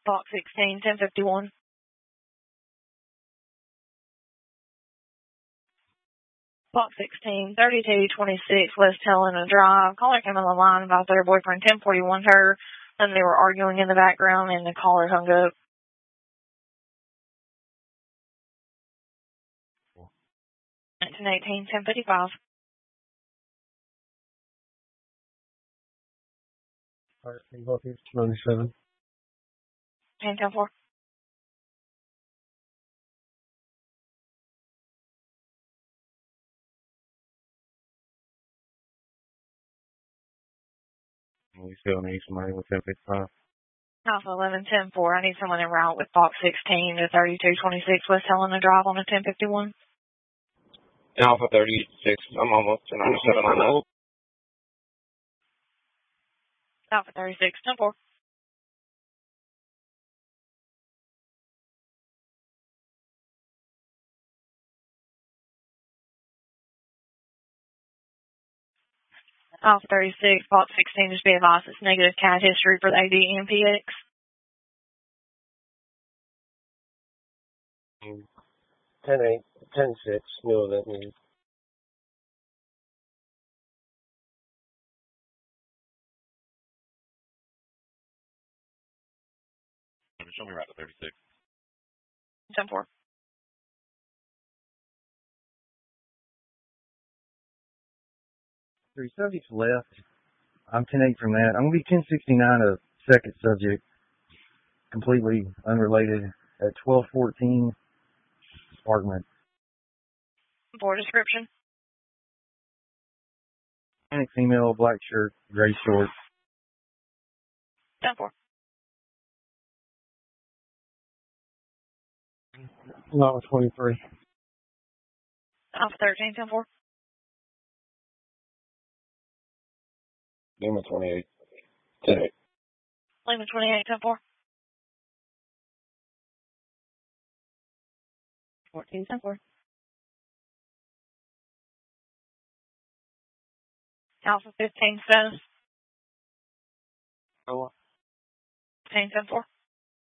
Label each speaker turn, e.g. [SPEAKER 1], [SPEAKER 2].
[SPEAKER 1] Box 16, 1051. Box 16, 3226 West Helena Drive. Caller came on the line about their boyfriend 1041 her, and they were arguing in the background, and the caller hung up. 1918, 1055.
[SPEAKER 2] Alright, both here. 97.
[SPEAKER 1] 10-4.
[SPEAKER 2] We still need somebody with 1055.
[SPEAKER 1] Alpha 11-10-4. I need someone en route with box 16 to 3226 West Helena Drive on a 1051.
[SPEAKER 3] Alpha 36. I'm almost to 97 on hold.
[SPEAKER 1] Alpha 36, 10-4. Alpha 36, box 16, just be advised it's negative CAD history for the ADMPX.
[SPEAKER 2] 10-8, 10-6, new event news.
[SPEAKER 3] Show me right to 36.
[SPEAKER 1] 10-4.
[SPEAKER 4] Three subjects left. I'm 10-8 from that. I'm going to be 1069, a second subject, completely unrelated, at 1214 apartment.
[SPEAKER 1] Board description.
[SPEAKER 4] Hispanic female, black shirt, gray shorts.
[SPEAKER 1] 10-4.
[SPEAKER 2] Not 23.
[SPEAKER 1] Alpha 13, 10-4.
[SPEAKER 3] Lima 28. 10-8.
[SPEAKER 1] Lima 28, 10-4. 14, 10-4. Alpha 15, status. 15, 10-4.